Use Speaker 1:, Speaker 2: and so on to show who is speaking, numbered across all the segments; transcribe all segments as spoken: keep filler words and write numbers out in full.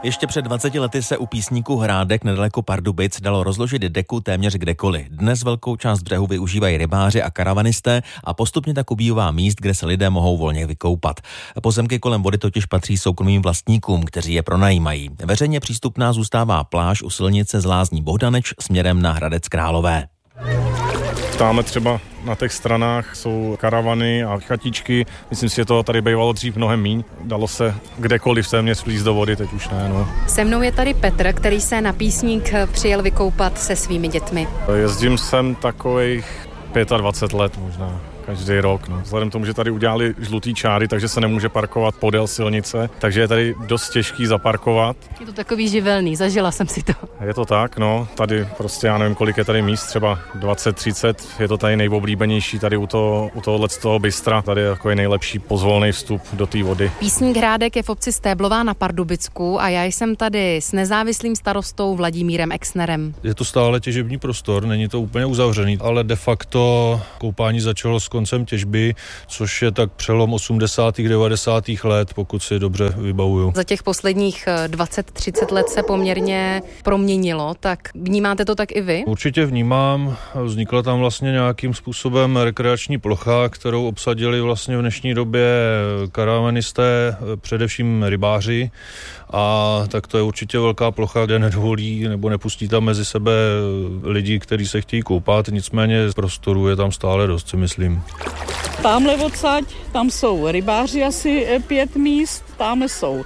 Speaker 1: Ještě před dvaceti lety se u písníku Hrádek nedaleko Pardubic dalo rozložit deku téměř kdekoliv. Dnes velkou část břehu využívají rybáři a karavanisté a postupně tak ubývá míst, kde se lidé mohou volně vykoupat. Pozemky kolem vody totiž patří soukromým vlastníkům, kteří je pronajímají. Veřejně přístupná zůstává pláž u silnice z Lázní Bohdaneč směrem na Hradec Králové.
Speaker 2: Tamhle třeba na těch stranách jsou karavany a chatičky. Myslím si, že to tady bývalo dřív mnohem míň. Dalo se kdekoliv téměř vlízt do vody, teď už ne. No.
Speaker 3: Se mnou je tady Petr, který se na Písník přijel vykoupat se svými dětmi.
Speaker 2: Jezdím sem takových dvacet pět let možná. Každý rok. No. Vzhledem tomu, že tady udělali žlutý čáry, takže se nemůže parkovat podél silnice, takže je tady dost těžký zaparkovat.
Speaker 3: Je to takový živelný, zažila jsem si to.
Speaker 2: Je to tak, no. Tady prostě, já nevím, kolik je tady míst, třeba dvacet třicet. Je to tady nejoblíbenější tady u toho, u tohohle z toho bystra. Tady je takový nejlepší pozvolný vstup do té vody.
Speaker 3: Písník Hrádek je v obci Stéblová na Pardubicku a já jsem tady s nezávislým starostou Vladimírem Exnerem.
Speaker 4: Je to stále těžební prostor, není to úplně uzavřený, ale de facto koupání začalo s koncem těžby, což je tak přelom osmdesátých devadesátých let, pokud si dobře vybavuju.
Speaker 3: Za těch posledních dvacet třicet let se poměrně proměnilo, tak vnímáte to tak i vy?
Speaker 4: Určitě vnímám. Vznikla tam vlastně nějakým způsobem rekreační plocha, kterou obsadili vlastně v dnešní době karavanisté, především rybáři. A tak to je určitě velká plocha, kde nedovolí nebo nepustí tam mezi sebe lidi, kteří se chtějí koupat, nicméně prostoru je tam stále dost, si myslím.
Speaker 5: Támhle odsaď, tam jsou rybáři asi pět míst, tamhle jsou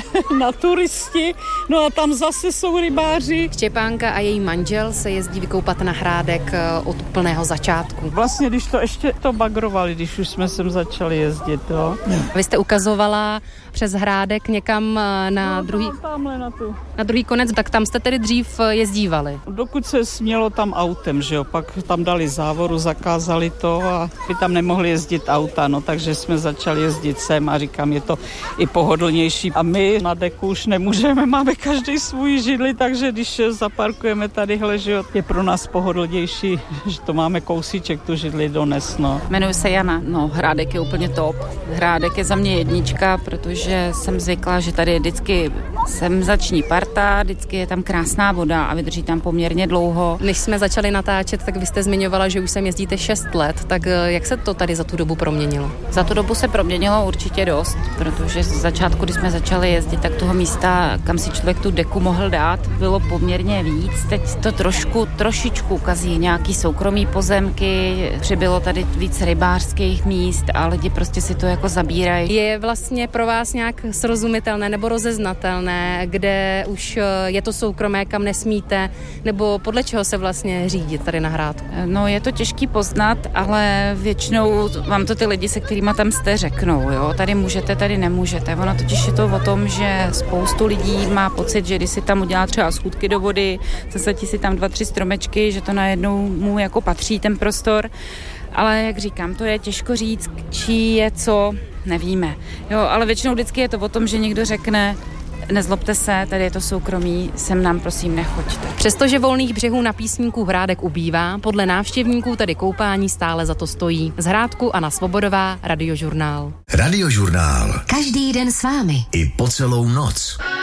Speaker 5: na turisti, no a tam zase jsou rybáři.
Speaker 3: Štěpánka a její manžel se jezdí vykoupat na Hrádek od plného začátku.
Speaker 5: Vlastně, když to ještě to bagrovali, když už jsme sem začali jezdit, jo.
Speaker 3: Vy jste ukazovala přes Hrádek někam na
Speaker 5: no,
Speaker 3: druhý...
Speaker 5: Tamhle na tu.
Speaker 3: Na druhý konec, tak tam jste tedy dřív jezdívali.
Speaker 5: Dokud se smělo tam autem, že jo, pak tam dali závoru, zakázali to a by tam nemohli jezdit auta, no takže jsme začali jezdit sem a říkám, je to i pohodlnější. A my na deku už nemůžeme, máme každý svůj židli, takže když zaparkujeme tadyhle, že jo, je pro nás pohodlnější, že to máme kousíček tu židli dones, no.
Speaker 6: Jmenuji se Jana, no Hrádek je úplně top. Hrádek je za mě jednička, protože jsem zvykla, že tady je vždycky senzační parta, vždycky je tam krásná voda a vydrží tam poměrně dlouho.
Speaker 3: Než jsme začali natáčet, tak vy jste zmiňovala, že už sem jezdíte šest let, tak jak se to tady za tu dobu proměnilo?
Speaker 6: Za tu dobu se proměnilo určitě dost, protože z začátku, když jsme začali jezdit, tak toho místa, kam si člověk tu deku mohl dát, bylo poměrně víc. Teď to trošku, trošičku kazí nějaký soukromý pozemky, přibylo tady víc rybářských míst a lidi prostě si to jako zabírají.
Speaker 3: Je vlastně pro vás nějak srozumitelné nebo rozeznatelné, kde už je to soukromé, kam nesmíte, nebo podle čeho se vlastně řídit tady na Hrádku?
Speaker 6: No, je to těžký poznat, ale většinou vám to ty lidi, se kterýma tam jste, řeknou, jo, tady můžete, tady nemůžete. Ono totiž je to o tom, že spoustu lidí má pocit, že když si tam udělá třeba schůdky do vody, zasadí si tam dva, tři stromečky, že to najednou mu jako patří ten prostor. Ale jak říkám, to je těžko říct, čí je co, nevíme. Jo, ale většinou vždycky je to o tom, že někdo řekne, nezlobte se, tady je to soukromí, sem nám prosím nechoďte.
Speaker 3: Přestože volných břehů na Písníku Hrádek ubývá, podle návštěvníků tedy koupání stále za to stojí. Z Hrádku Anna Svobodová, Radiožurnál.
Speaker 7: Radiožurnál. Každý den s vámi. I po celou noc.